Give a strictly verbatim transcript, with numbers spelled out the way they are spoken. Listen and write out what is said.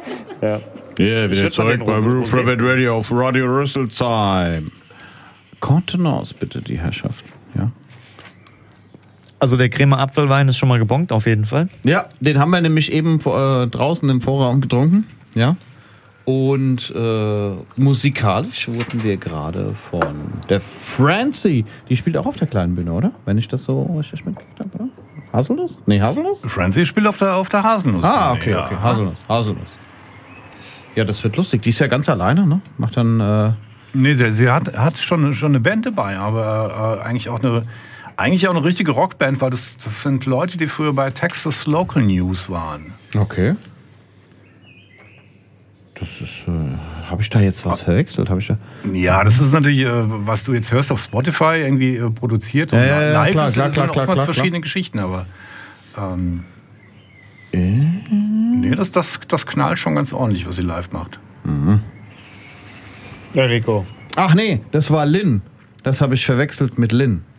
Ja. Yeah, wieder zurück bei Roof Rabbit Radio auf Radio Rüsselsheim. Contenance, bitte, die Herrschaften. Ja. Also der Crema Apfelwein ist schon mal gebongt, auf jeden Fall. Ja, den haben wir nämlich eben äh, draußen im Vorraum getrunken. Ja. Und äh, musikalisch wurden wir gerade von der Francie, die spielt auch auf der kleinen Bühne, oder? Wenn ich das so richtig mitgekriegt habe, oder? Haselnuss? Nee, Haselnuss? Francie spielt auf der, auf der Haselnuss. Ah, okay, ja. okay. Haselnuss, Haselnuss. Ja, das wird lustig. Die ist ja ganz alleine, ne? Macht dann... Äh nee, sie, sie hat, hat schon, schon eine Band dabei, aber äh, eigentlich auch eine... Eigentlich auch eine richtige Rockband, weil das, das sind Leute, die früher bei Texas Local News waren. Okay. Das ist, äh, habe ich da jetzt was verwechselt? Hab ich da ja, das ist natürlich, äh, was du jetzt hörst auf Spotify, irgendwie äh, produziert. Und ja, ja, live klar, ist klar, es klar, dann klar, oftmals klar, verschiedene klar. Geschichten, aber ähm, äh? nee, das, das, das knallt schon ganz ordentlich, was sie live macht. Mhm. Ja, Rico. Ach nee, das war Lynn. Das habe ich verwechselt mit Lynn.